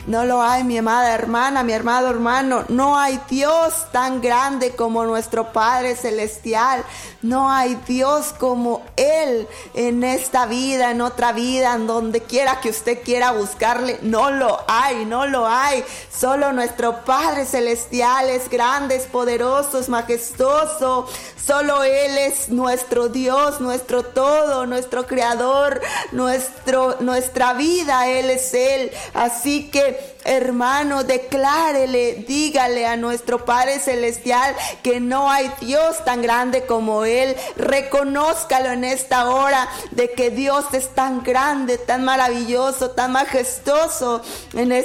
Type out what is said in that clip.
No lo hay, mi amada hermana, mi amado hermano. No hay Dios tan grande como nuestro Padre Celestial. No hay Dios como Él en esta vida, en otra vida, en donde quiera que usted quiera buscarle. No lo hay, no lo hay. Solo nuestro Padre Celestial es grande, es poderoso, es majestuoso. Solo Él es nuestro Dios, nuestro todo, nuestro creador, nuestra vida. Él es Él. Así que, hermano, declárele, dígale a nuestro Padre Celestial que no hay Dios tan grande como Él. Reconózcalo en esta hora de que Dios es tan grande, tan maravilloso, tan majestuoso en